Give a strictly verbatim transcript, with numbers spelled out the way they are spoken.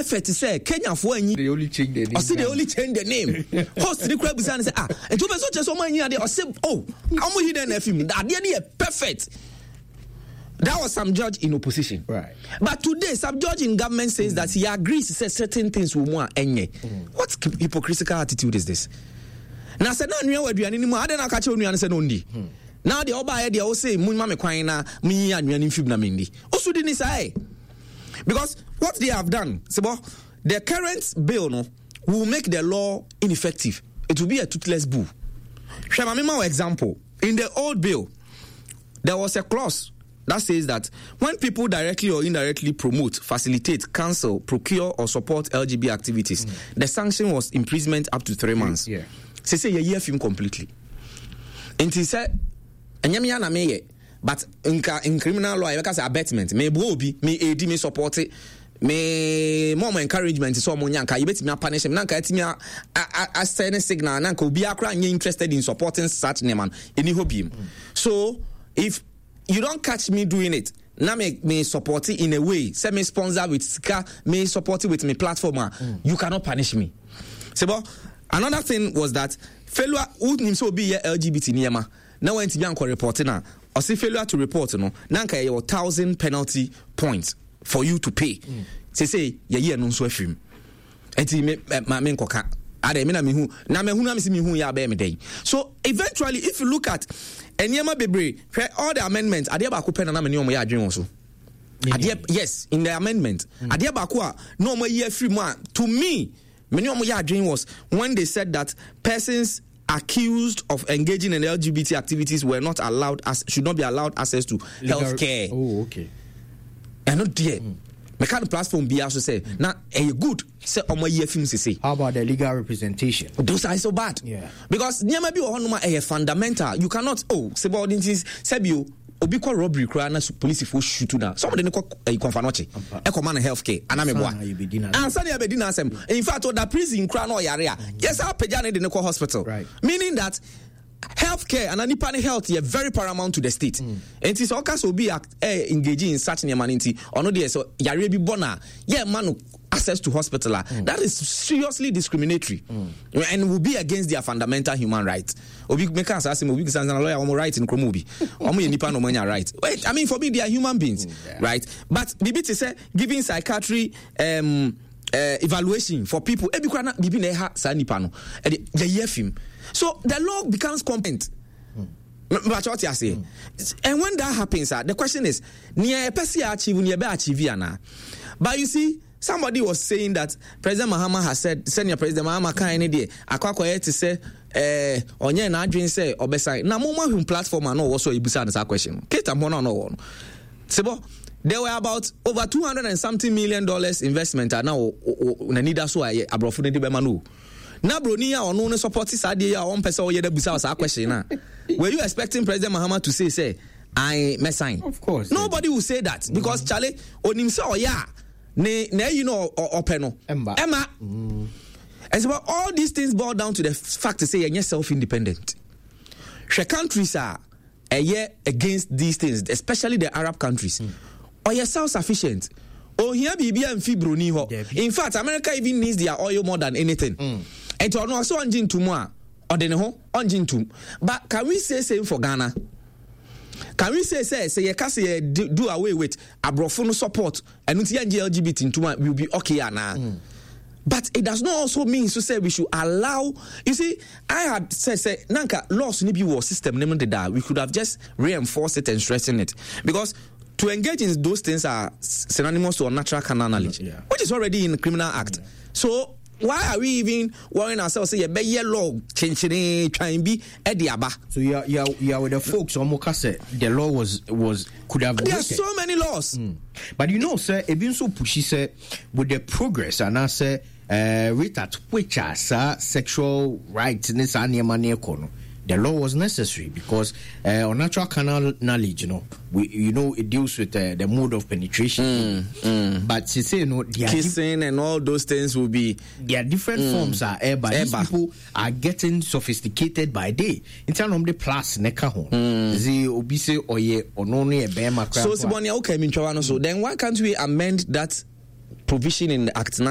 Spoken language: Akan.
effort to say Kenya for any they only change the name. Or see they only change the name. Host the crab and say ah and to person just so many or say oh I'm hidden F M that they perfect. That was some judge in opposition. Right. But today, some judge in government says mm. that he agrees to say certain things will more enye. Mm. What hypocritical attitude is this? Now, say no new word anymore. I don't catch you and say no ndi. Now the oba here they say mun mame kwan na me anu ani fib na mendi. Osu di ni say. Because what they have done, sebo, the current bill no will make the law ineffective. It will be a toothless bull. Shall I make example? In the old bill, there was a clause that says that when people directly or indirectly promote, facilitate, cancel, procure, or support L G B T activities, mm. the sanction was imprisonment up to three months. Yeah. Say say you hear him completely. And he said, "Enyamiya na meye, but in, in criminal law, because abetment, me bobi, me aid, me support it, me more encouragement. So mo nyanka, you bet me punish him. Nanka eti me a a send a signal. Nanka obi akra nye interested in supporting such neman. Any hobby. So if you don't catch me doing it, now me, me support it in a way. Say me sponsor with Sika, me support it with me platform. Mm. You cannot punish me. So, but another thing was that failure would so be L G B T niyama. Now when Tibianko reporting now, or say failure to report, no, nanka your thousand penalty points for you to pay. Mm. Say say ye ye no so afim. Enti me ma me nkoka. Ade me na me hu na me hu na me si me hu ya be me dey. So eventually if you look at Enyema bebre, all the amendments, Adia Baku pen and I'm a ya dream also. Yes, in the amendment, mm. Adia Bakua, no more year free man. To me, many of my dream was when they said that persons accused of engaging in L G B T activities were not allowed as should not be allowed access to health care. Oh, okay. And not there. Mm. Me kind of platform be also say now a good say on my year film say. How about the legal representation? Those are so bad. Yeah. Because near maybe one a fundamental. You cannot oh say about this sebio obi kwa robbery kra na police for shoot na. Somebody ko e konfanoche. E command healthcare anameboa. And say be dina asem. In fact that prison kra na oyare a. Yes I peja na de ko hospital. Right. Meaning that healthcare and any health is very paramount to the state. Mm. And it is all kinds of be uh, engaging in such humanity or no there so yare be bona yeah man access to hospital mm. that is seriously discriminatory mm. and will be against their fundamental human rights. Obi make us ask him obi san lawyer omo right in kromobi omo ye nipa no manya right. Wait, I mean for me they are human beings, mm, yeah. right? But bibi to say giving psychiatry um uh, evaluation for people e bi kwa na bibi na ha sa nipa no e de ye film. So the law becomes competent. Mm. Mm. And when that happens, uh, the question is, achieve. But you see, somebody was saying that President Mahama has said, Senior President Mahama can't any day. I to say, eh, onye na adwin say obesai. Na moma hum platform no also ibusa that question. Keta mona no one. Sebo, there were about over two hundred and something million dollars investment now. Na need so aye abrofu ne de be manu. Na broni ya ono ne support sade ya on person oye da busa sa question na. Were you expecting President Mahama to say say I may sign? Of course. Nobody will say that because mm. Charlie onim say oya ne ne you know open no. Emma. Emma. Mm. And so all these things boil down to the fact to say you're self-independent. She countries are a year against these things, especially the Arab countries. Mm. Or you're self-sufficient. Or here be be and fibroni ho. In fact, America even needs their oil more than anything. Mm. And to also on gin to more or then ho on gin to. But can we say same for Ghana? Can we say say say you can say do, do away with abrofono support and L G B T into will be okay now. Mm. But it does not also mean to say we should allow. You see, I had said, say, Nanka, laws need to be system, that we could have just reinforced it and stressing it. Because to engage in those things are synonymous to unnatural carnal knowledge, yeah. which is already in the Criminal Act. Yeah. So, why are we even worrying ourselves? Say, be yellow, change, try and be ediaba. So, you are, you are, you are with the folks, Omokase, the law was, was could have. There are so many laws. Mm. But you know, sir, it been so pushy, sir, with the progress, and I say, Uh, rate at which are uh, sexual rights in this animal, the law was necessary because uh, on natural carnal knowledge, you know, we you know it deals with uh, the mode of penetration. Mm, mm. But you say, you know, kissing dif- and all those things will be there are different mm. forms are uh, but these people are getting sophisticated by day. In terms of the plus neka home, the obise oye onone e bema. So Sibonia okay, so then why can't we amend that provision in the Act